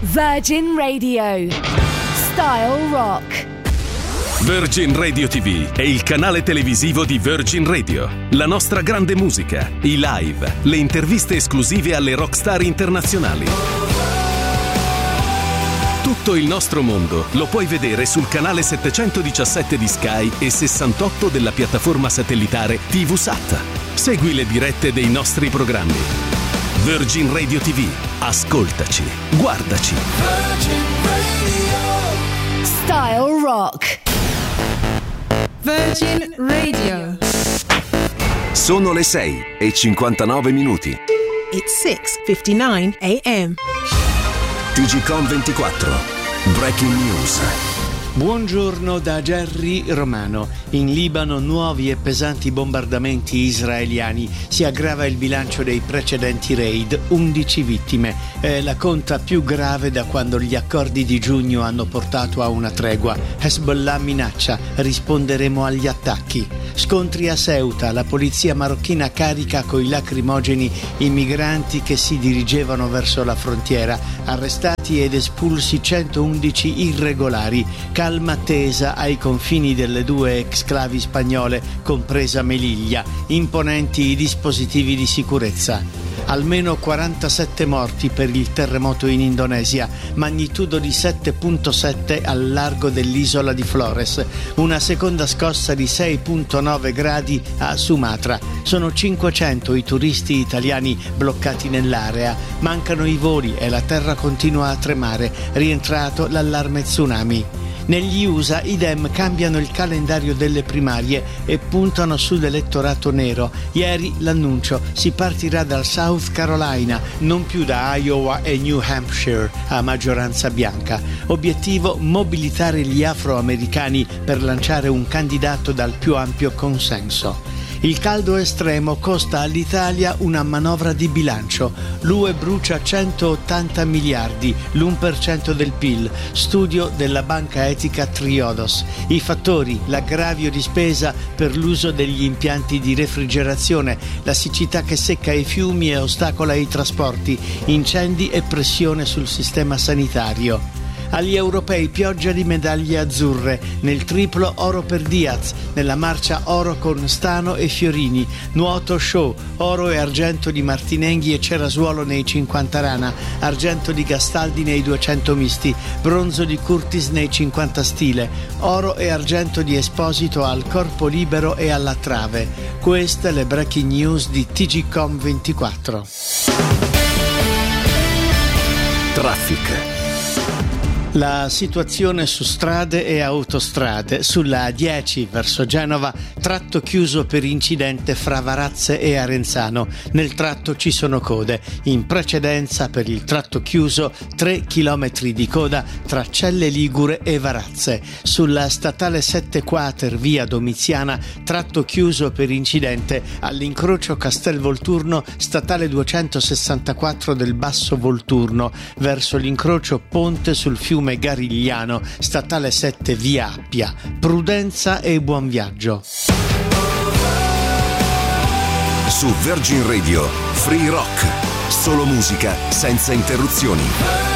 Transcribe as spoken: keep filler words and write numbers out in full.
Virgin Radio. Style Rock. Virgin Radio ti vu è il canale televisivo di Virgin Radio. La nostra grande musica, i live, le interviste esclusive alle rockstar internazionali. Tutto il nostro mondo lo puoi vedere sul canale settecentodiciassette di Sky e sessantotto della piattaforma satellitare TVSAT. Segui le dirette dei nostri programmi. Virgin Radio ti vu. Ascoltaci, guardaci. Virgin Radio. Style Rock. Virgin Radio. Sono le sei e cinquantanove minuti. It's six fifty-nine a.m. T G Com ventiquattro. Breaking News. Buongiorno da Gerry Romano. In Libano nuovi e pesanti bombardamenti israeliani. Si aggrava il bilancio dei precedenti raid, undici vittime. È la conta più grave da quando gli accordi di giugno hanno portato a una tregua. Hezbollah minaccia, risponderemo agli attacchi. Scontri a Ceuta, la polizia marocchina carica coi lacrimogeni i migranti che si dirigevano verso la frontiera. Arrestati ed espulsi centoundici irregolari. Calma tesa ai confini delle due exclavi spagnole, compresa Melilla. Imponenti i dispositivi di sicurezza. Almeno quarantasette morti per il terremoto in Indonesia, magnitudo di sette virgola sette al largo dell'isola di Flores. Una seconda scossa di sei virgola nove gradi a Sumatra. Sono cinquecento i turisti italiani bloccati nell'area. Mancano i voli e la terra continua a tremare. Rientrato l'allarme tsunami. Negli U S A i Dem cambiano il calendario delle primarie e puntano sull'elettorato nero. Ieri l'annuncio: si partirà dal South Carolina, non più da Iowa e New Hampshire a maggioranza bianca. Obiettivo: mobilitare gli afroamericani per lanciare un candidato dal più ampio consenso. Il caldo estremo costa all'Italia una manovra di bilancio. L'U E brucia centottanta miliardi, l'uno per cento del P I L. Studio della banca etica Triodos. I fattori: l'aggravio di spesa per l'uso degli impianti di refrigerazione, la siccità che secca i fiumi e ostacola i trasporti, incendi e pressione sul sistema sanitario. Agli europei pioggia di medaglie azzurre, nel triplo oro per Diaz, nella marcia oro con Stano e Fiorini, nuoto show, oro e argento di Martinenghi e Cerasuolo nei cinquanta rana, argento di Gastaldi nei duecento misti, bronzo di Curtis nei cinquanta stile, oro e argento di Esposito al corpo libero e alla trave. Queste le breaking news di T G Com ventiquattro. Traffic. La situazione su strade e autostrade. Sulla A dieci verso Genova, tratto chiuso per incidente fra Varazze e Arenzano. Nel tratto ci sono code. In precedenza, per il tratto chiuso, tre chilometri di coda tra Celle Ligure e Varazze. Sulla statale sette Quater via Domiziana, tratto chiuso per incidente all'incrocio Castelvolturno, statale duecentosessantaquattro del Basso Volturno, verso l'incrocio Ponte sul fiume Garigliano, statale sette via Appia. Prudenza e buon viaggio. Su Virgin Radio, Free Rock. Solo musica senza interruzioni.